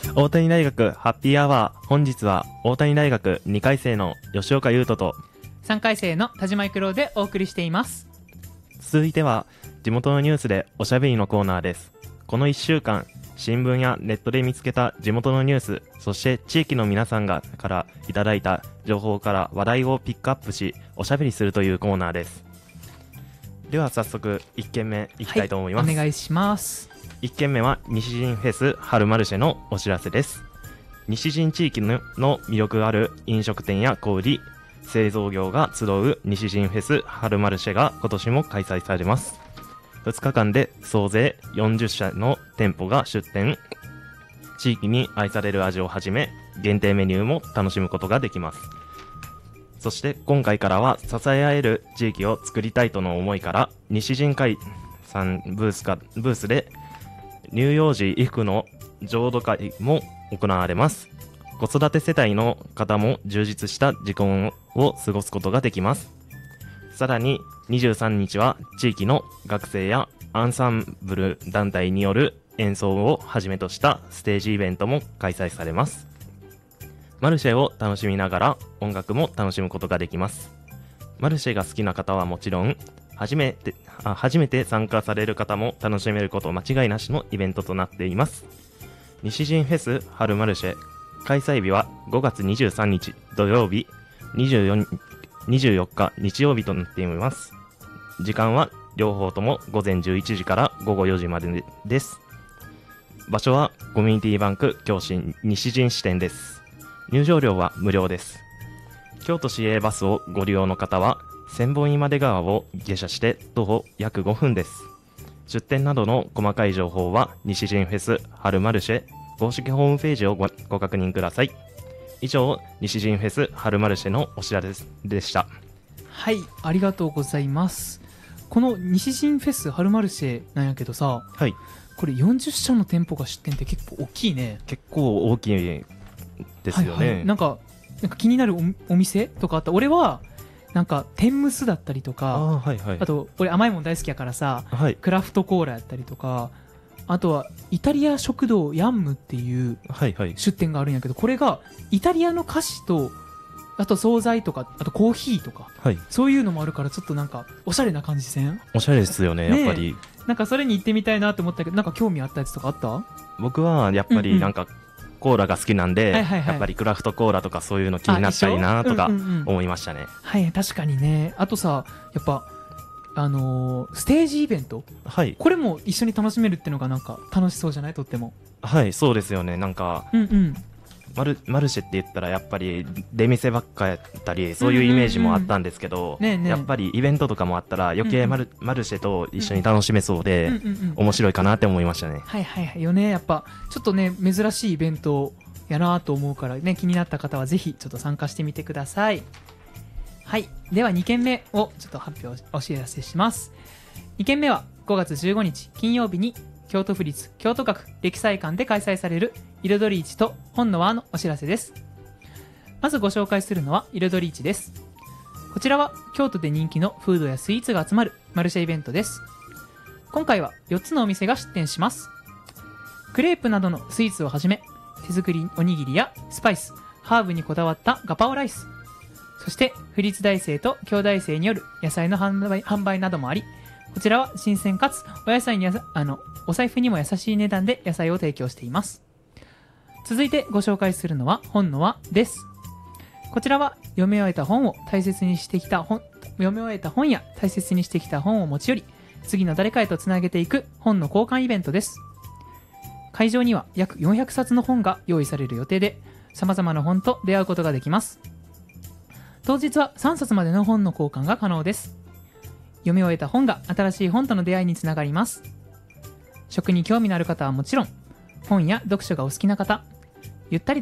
大谷大学ハッピーアワー。本日は大谷大学2回生の吉岡優斗と 3回生の田島育郎でお送りしています。 続いては地元のニュースでおしゃべりのコーナーです。この1週間新聞やネットで見つけた地元のニュース、そして地域の皆さんからいただいた情報から話題をピックアップしおしゃべりするというコーナーです。では早速1件目いきたいと思います。 お願いします。 1件目は西陣フェス春マルシェのお知らせです。西陣地域の魅力ある飲食店や小売、製造業が集う西陣フェス春マルシェが今年も開催されます。2日間で総勢40社の店舗が出店、地域に愛される味をはじめ限定メニューも楽しむことができます。そして今回からは支え合える地域を作りたいとの思いから西陣会さんブースで乳幼児衣服の浄土会も行われます。子育て世帯の方も充実した時間を過ごすことができます。さらに23日は地域の学生やアンサンブル団体による演奏をはじめとしたステージイベントも開催されます。マルシェを楽しみながら音楽も楽しむことができます。マルシェが好きな方はもちろん初めて参加される方も楽しめること間違いなしのイベントとなっています。西陣フェス春マルシェ開催日は5月23日土曜日、24日日曜日となっています。時間は両方とも午前11時から午後4時までです。場所はコミュニティバンク京新西陣支店です。入場料は無料です。京都市営バスをご利用の方は千本今出川を下車して徒歩約5分です。出店などの細かい情報は西陣フェス春マルシェ公式ホームページを ご確認ください。以上、西陣フェス春マルシェのお知らせでした。 はい、ありがとうございます。この西陣フェス春マルシェなんやけどさ、 はい、 これ40社の店舗が出店って結構大きいね。 結構大きいですよね。 はいはい、なんか気になる お店とかあった。俺はなんか天むすだったりとか、 はいはい、 あと俺甘いもん大好きやからさ、 はい、 クラフトコーラやったりとか、あとはイタリア食堂ヤンムっていう出店があるんやけど、これがイタリアの菓子とあと惣菜とかあとコーヒーとか、 はい、 そういうのもあるからちょっとなんかおしゃれな感じせん？ おしゃれですよね、やっぱり。 なんかそれに行ってみたいなと思ったけど、なんか興味あったやつとかあった？ 僕はやっぱりなんか、コーラが好きなんで、 はいはいはい、 やっぱりクラフトコーラとかそういうの気になったりなとか思いましたね。 はい、確かにね。あとさ、やっぱステージイベント、 はい、 これも一緒に楽しめるっていうのがなんか楽しそうじゃない？とっても。 はい、そうですよね。なんか、マルシェって言ったらやっぱり出店ばっかやったりそういうイメージもあったんですけど、やっぱりイベントとかもあったら余計マルシェと一緒に楽しめそうで面白いかなって思いましたね。 はいはいはいよね。やっぱちょっとね珍しいイベントやなと思うからね、気になった方はぜひちょっと参加してみてください。はい、では2件目をちょっとお知らせします。2件目は5月15日金曜日に京都府立京都学歴彩館で開催される彩り市と本の輪のお知らせです。まずご紹介するのは彩り市です。こちらは京都で人気のフードやスイーツが集まるマルシェイベントです。今回は4つのお店が出店します。クレープなどのスイーツをはじめ、手作りおにぎりやスパイス、ハーブにこだわったガパオライス、そして府立大生と京大生による野菜の販売などもあり、こちらは新鮮かつお財布にも優しい値段で野菜を提供しています。続いてご紹介するのは本の輪です。こちらは読み終えた本や大切にしてきた本を持ち寄り、次の誰かへとつなげていく本の交換イベントです。会場には約400冊の本が用意される予定で、様々な本と出会うことができます。当日は3冊までの本の交換が可能です。読み終えた本が新しい本との出会いにつながります。食に興味のある方はもちろん、本や読書がお好きな方、ゆったり